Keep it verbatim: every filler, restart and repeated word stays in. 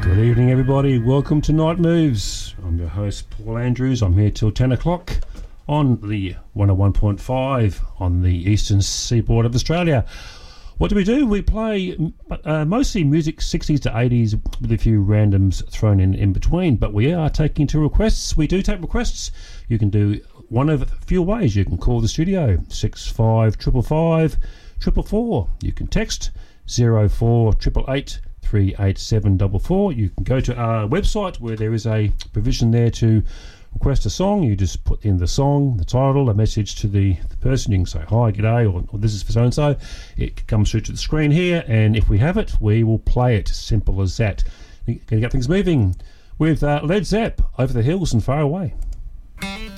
Good evening, everybody. Welcome to Night Moves. I'm your host, Paul Andrews. I'm here till ten o'clock on the one oh one point five on the eastern seaboard of Australia. What do we do? We play uh, mostly music sixties to eighties with a few randoms thrown in in between, but we are taking two requests. We do take requests. You can do one of a few ways. You can call the studio, six five five five, four four four. You can text zero four eight eight eight, three eight seven four four. You can go to our website where there is a provision there to request a song. You just put in the song, the title, a message to the, the person. You can say hi, g'day, or, or this is for so-and-so. It comes through to the screen here, and if we have it, we will play it. Simple as that. Going to get things moving with uh, Led Zepp, Over the Hills and Far Away.